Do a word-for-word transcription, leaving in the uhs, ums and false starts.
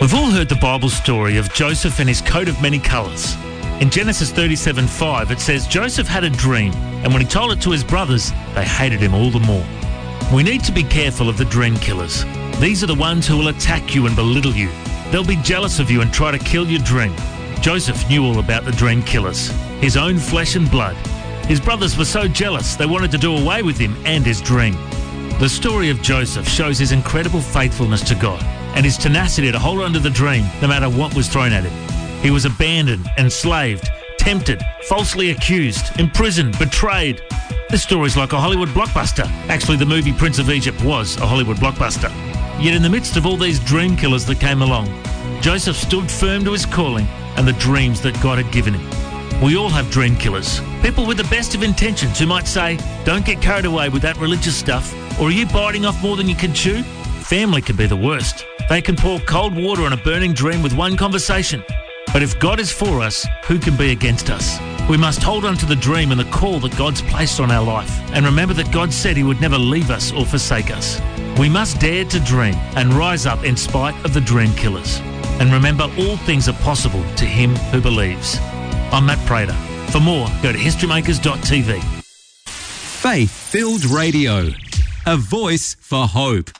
We've all heard the Bible story of Joseph and his coat of many colours. In Genesis thirty-seven five, it says, Joseph had a dream, and when he told it to his brothers, they hated him all the more. We need to be careful of the dream killers. These are the ones who will attack you and belittle you. They'll be jealous of you and try to kill your dream. Joseph knew all about the dream killers, his own flesh and blood. His brothers were so jealous they wanted to do away with him and his dream. The story of Joseph shows his incredible faithfulness to God and his tenacity to hold on to the dream no matter what was thrown at him. He was abandoned, enslaved, tempted, falsely accused, imprisoned, betrayed. This story's like a Hollywood blockbuster. Actually, the movie Prince of Egypt was a Hollywood blockbuster. Yet in the midst of all these dream killers that came along, Joseph stood firm to his calling and the dreams that God had given him. We all have dream killers, people with the best of intentions who might say, don't get carried away with that religious stuff, or are you biting off more than you can chew? Family can be the worst. They can pour cold water on a burning dream with one conversation. But if God is for us, who can be against us? We must hold on to the dream and the call that God's placed on our life, and remember that God said he would never leave us or forsake us. We must dare to dream and rise up in spite of the dream killers. And remember, all things are possible to him who believes. I'm Matt Prater. For more, go to history makers dot t v. Faith-filled radio. A voice for hope.